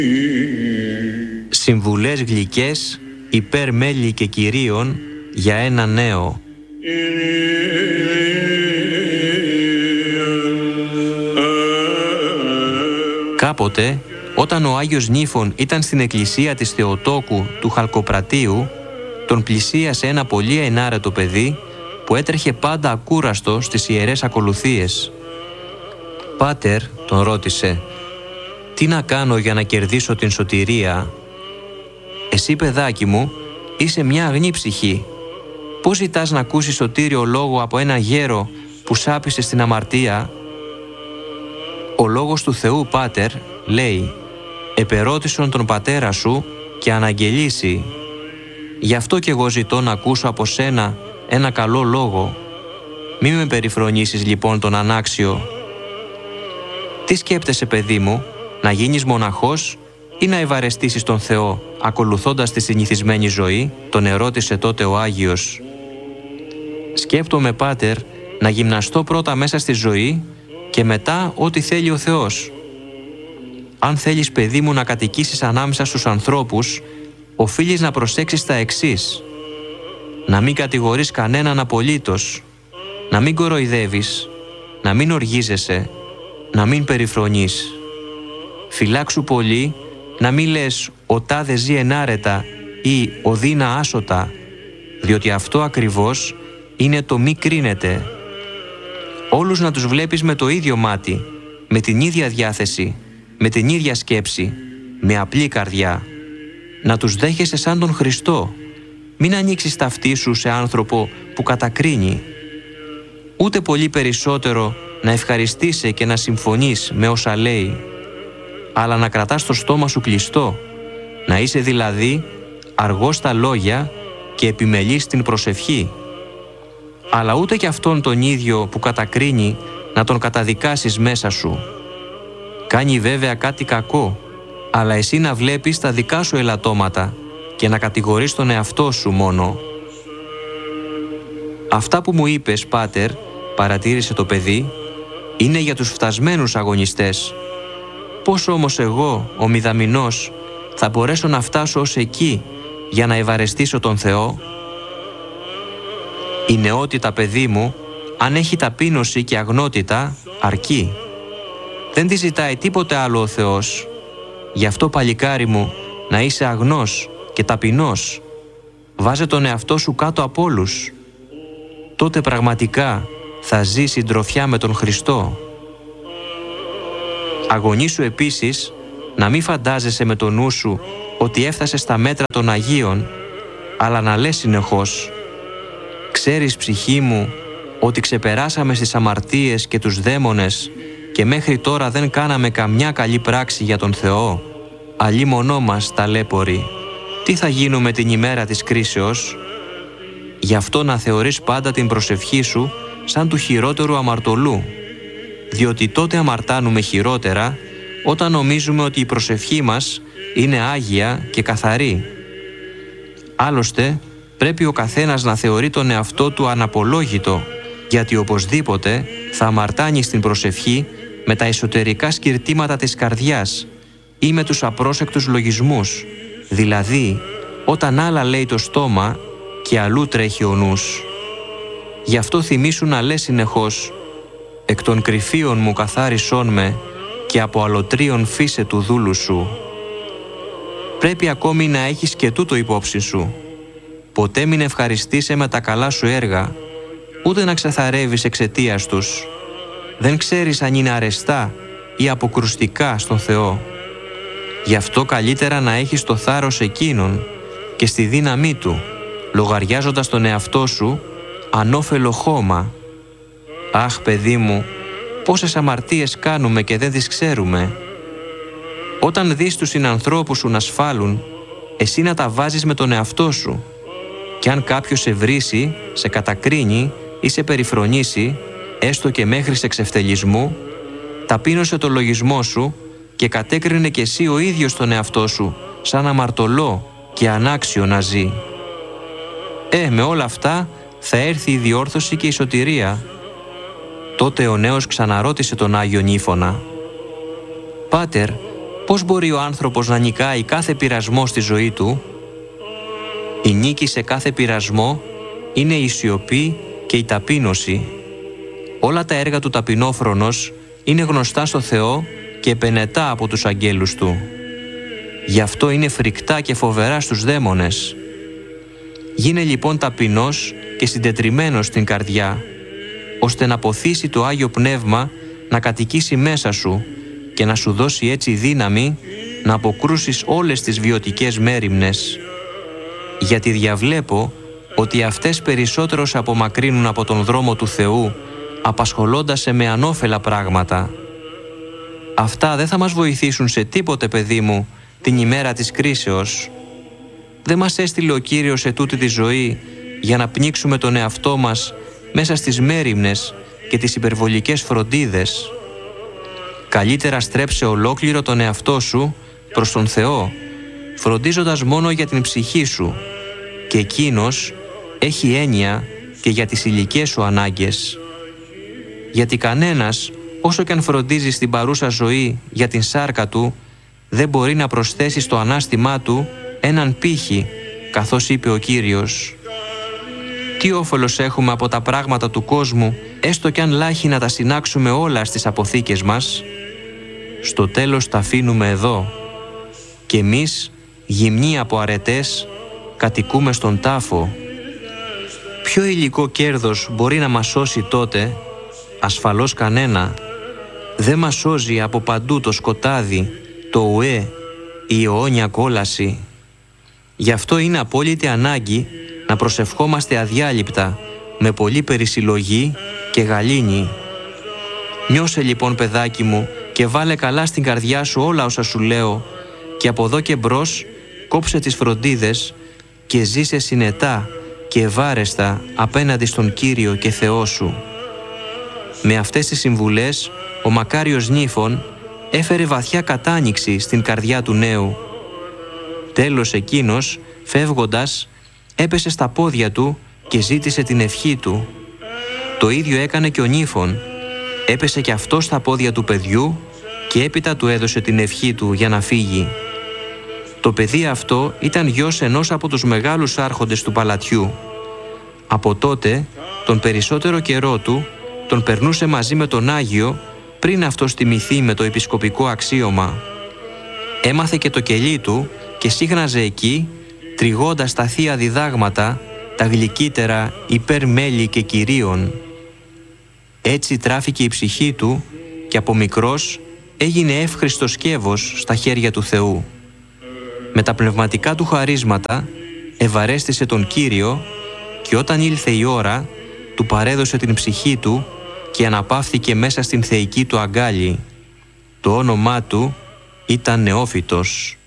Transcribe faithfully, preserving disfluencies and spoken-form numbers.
Συμβουλές γλυκές υπέρ μέλη και κυρίων για ένα νέο. Κάποτε, όταν ο Άγιος Νύφων ήταν στην εκκλησία της Θεοτόκου του Χαλκοπρατίου, τον πλησίασε ένα πολύ ενάρετο παιδί που έτρεχε πάντα ακούραστο στις ιερές ακολουθίες. «Πάτερ», τον ρώτησε, «τι να κάνω για να κερδίσω την σωτηρία?» «Εσύ, παιδάκι μου, είσαι μια αγνή ψυχή. Πώς ζητάς να ακούσεις σωτήριο λόγο από ένα γέρο που σάπισε στην αμαρτία?» «Ο λόγος του Θεού, Πάτερ, λέει, επερώτησον τον πατέρα σου και αναγγελίσει. Γι' αυτό κι εγώ ζητώ να ακούσω από σένα ένα καλό λόγο. Μη με περιφρονήσεις λοιπόν τον ανάξιο». «Τι σκέπτεσαι, παιδί μου, να γίνεις μοναχός ή να ευαρεστήσεις τον Θεό ακολουθώντας τη συνηθισμένη ζωή?» τον ερώτησε τότε ο Άγιος. «Σκέπτομαι, Πάτερ, να γυμναστώ πρώτα μέσα στη ζωή και μετά ό,τι θέλει ο Θεός. Αν θέλεις, παιδί μου, να κατοικήσεις ανάμεσα στους ανθρώπους, οφείλεις να προσέξεις τα εξής. Να μην κατηγορείς κανέναν απολύτως, να μην κοροϊδεύεις, να μην οργίζεσαι, να μην περιφρονείς. Φυλάξου πολύ να μην λες «ο τάδε ζει ενάρετα» ή «ο δίνα άσωτα», διότι αυτό ακριβώς είναι το μη κρίνεται. Όλους να τους βλέπεις με το ίδιο μάτι, με την ίδια διάθεση, με την ίδια σκέψη, με απλή καρδιά. Να τους δέχεσαι σαν τον Χριστό. Μην ανοίξεις τα αυτί σου σε άνθρωπο που κατακρίνει. Ούτε πολύ περισσότερο να ευχαριστήσει και να συμφωνείς με όσα λέει, αλλά να κρατάς το στόμα σου κλειστό, να είσαι δηλαδή αργός στα λόγια και επιμελής στην προσευχή. Αλλά ούτε κι αυτόν τον ίδιο που κατακρίνει να τον καταδικάσεις μέσα σου. Κάνει βέβαια κάτι κακό, αλλά εσύ να βλέπεις τα δικά σου ελαττώματα και να κατηγορείς τον εαυτό σου μόνο. Αυτά που μου είπες, Πάτερ, παρατήρησε το παιδί, είναι για τους φτασμένους αγωνιστές. Πώς όμως εγώ, ο μηδαμινός, θα μπορέσω να φτάσω ως εκεί για να ευαρεστήσω τον Θεό? Η νεότητα, παιδί μου, αν έχει ταπείνωση και αγνότητα, αρκεί. Δεν τη ζητάει τίποτε άλλο ο Θεός. Γι' αυτό, παλικάρι μου, να είσαι αγνός και ταπεινός. Βάζε τον εαυτό σου κάτω από όλους. Τότε πραγματικά θα ζει συντροφιά με τον Χριστό. Αγωνίσου επίσης να μην φαντάζεσαι με το νου σου ότι έφτασε στα μέτρα των Αγίων, αλλά να λες συνεχώς «Ξέρεις, ψυχή μου, ότι ξεπεράσαμε στις αμαρτίες και τους δαίμονες και μέχρι τώρα δεν κάναμε καμιά καλή πράξη για τον Θεό. Αλλήμονό μας, ταλέποροι, τι θα γίνουμε την ημέρα της κρίσεως?» Γι' αυτό να θεωρείς πάντα την προσευχή σου σαν του χειρότερου αμαρτωλού, διότι τότε αμαρτάνουμε χειρότερα όταν νομίζουμε ότι η προσευχή μας είναι άγια και καθαρή. Άλλωστε, πρέπει ο καθένας να θεωρεί τον εαυτό του αναπολόγητο, γιατί οπωσδήποτε θα αμαρτάνει στην προσευχή με τα εσωτερικά σκυρτήματα της καρδιάς ή με τους απρόσεκτους λογισμούς, δηλαδή όταν άλλα λέει το στόμα και αλλού τρέχει ο νους. Γι' αυτό θυμήσου να λες συνεχώς «Εκ των κρυφίων μου καθάρισόν με και από αλωτρίων φύσε του δούλου σου». Πρέπει ακόμη να έχεις και τούτο υπόψη σου. Ποτέ μην ευχαριστήσει με τα καλά σου έργα, ούτε να ξεθαρεύεις εξαιτίας τους. Δεν ξέρεις αν είναι αρεστά ή αποκρουστικά στον Θεό. Γι' αυτό καλύτερα να έχεις το θάρρος εκείνον και στη δύναμή Του, λογαριάζοντας τον εαυτό σου ανώφελο χώμα. Αχ, παιδί μου, πόσες αμαρτίες κάνουμε και δεν τις ξέρουμε. Όταν δεις τους συνανθρώπους σου να σφάλουν, εσύ να τα βάζεις με τον εαυτό σου. Κι αν κάποιος σε βρίσει, σε κατακρίνει ή σε περιφρονήσει, έστω και μέχρι σε εξευτελισμού, ταπείνωσε το λογισμό σου και κατέκρινε κι εσύ ο ίδιος τον εαυτό σου σαν αμαρτωλό και ανάξιο να ζει. Ε, με όλα αυτά θα έρθει η διόρθωση και η σωτηρία. Τότε ο νέος ξαναρώτησε τον Άγιο Νύφωνα «Πάτερ, Πώς μπορεί ο άνθρωπος να νικάει κάθε πειρασμό στη ζωή του? Η νίκη σε κάθε πειρασμό είναι η σιωπή και η ταπείνωση. Όλα τα έργα του ταπεινόφρονος είναι γνωστά στο Θεό και επενετά από τους αγγέλους Του. Γι' αυτό είναι φρικτά και φοβερά στους δαίμονες. Γίνε λοιπόν ταπεινός και συντετριμμένος στην καρδιά, ώστε να ποθήσει το Άγιο Πνεύμα να κατοικήσει μέσα σου και να σου δώσει έτσι δύναμη να αποκρούσεις όλες τις βιωτικές μέριμνες. Γιατί διαβλέπω ότι αυτές περισσότερο σε απομακρύνουν από τον δρόμο του Θεού, απασχολώντας σε με ανώφελα πράγματα. Αυτά δεν θα μας βοηθήσουν σε τίποτε, παιδί μου, την ημέρα της κρίσεως. Δεν μας έστειλε ο Κύριος σε τούτη τη ζωή για να πνίξουμε τον εαυτό μας μέσα στις μέριμνες και τις υπερβολικές φροντίδες. Καλύτερα στρέψε ολόκληρο τον εαυτό σου προς τον Θεό, φροντίζοντας μόνο για την ψυχή σου, και Εκείνος έχει έννοια και για τις υλικές σου ανάγκες. Γιατί κανένας, όσο και αν φροντίζει στην παρούσα ζωή για την σάρκα του, δεν μπορεί να προσθέσει στο ανάστημά του έναν πύχη, καθώς είπε ο Κύριος. Τι όφελος έχουμε από τα πράγματα του κόσμου, έστω κι αν λάχει να τα συνάξουμε όλα στις αποθήκες μας? Στο τέλος τα αφήνουμε εδώ, και εμείς, γυμνοί από αρετές, κατοικούμε στον τάφο. Ποιο υλικό κέρδος μπορεί να μας σώσει τότε? Ασφαλώς κανένα. Δεν μας σώζει από παντού το σκοτάδι, το ουέ, η αιώνια κόλαση. Γι' αυτό είναι απόλυτη ανάγκη να προσευχόμαστε αδιάλειπτα, με πολλή περισυλλογή και γαλήνη. Νιώσε λοιπόν, παιδάκι μου, και βάλε καλά στην καρδιά σου όλα όσα σου λέω, και από εδώ και μπρος κόψε τις φροντίδες και ζήσε συνετά και ευάρεστα απέναντι στον Κύριο και Θεό σου. Με αυτές τις συμβουλές ο μακάριος Νύφων έφερε βαθιά κατάνοιξη στην καρδιά του νέου. Τέλος εκείνος, φεύγοντας, έπεσε στα πόδια του και ζήτησε την ευχή του. Το ίδιο έκανε και ο Νύφων. Έπεσε και αυτός στα πόδια του παιδιού και έπειτα του έδωσε την ευχή του για να φύγει. Το παιδί αυτό ήταν γιος ενός από τους μεγάλους άρχοντες του παλατιού. Από τότε, τον περισσότερο καιρό του, τον περνούσε μαζί με τον Άγιο πριν αυτός τιμηθεί με το επισκοπικό αξίωμα. Έμαθε και το κελί του και σύγχναζε εκεί, τριγώντας τα θεία διδάγματα, τα γλυκύτερα υπέρ μέλη και κυρίων. Έτσι τράφηκε η ψυχή του και από μικρός έγινε εύχριστο σκεύος στα χέρια του Θεού. Με τα πνευματικά του χαρίσματα ευαρέστησε τον Κύριο και όταν ήλθε η ώρα, του παρέδωσε την ψυχή του και αναπαύθηκε μέσα στην θεϊκή του αγκάλη. Το όνομά του ήταν Νεόφυτος.